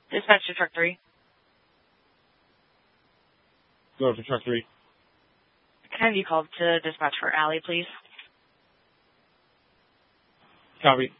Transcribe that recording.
Dispatch to truck 3. Go to truck 3. Can I have you called to dispatch for Allie, please? Copy.